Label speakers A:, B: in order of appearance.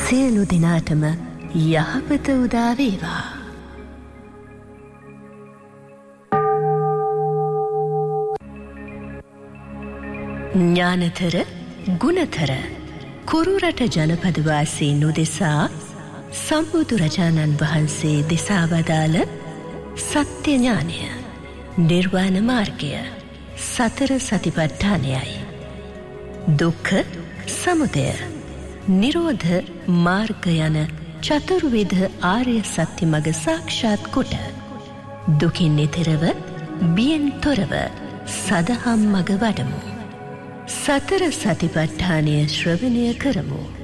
A: සියලු දෙනාටම යහපත උදා වේවා. ඥානතර ගුණතර කුරුරට ජනපදවාසීන් උදෙසා සම්බුදුරජාණන් වහන්සේ දෙසා වදාළ සත්‍ය ඥානය, නිර්වාණ මාර්ගය, සතර සතිපට්ඨානයයි. දුක්ඛ සමුදය නිරෝධ මාර්ග යන චතුර්විධ ආර්ය සත්‍ය මඟ සාක්ෂාත් කොට දුකින් එතරව බියෙන් තොරව සදහම් මඟ වඩමු. සතර සතිපට්ඨානය ශ්‍රවණය කරමු.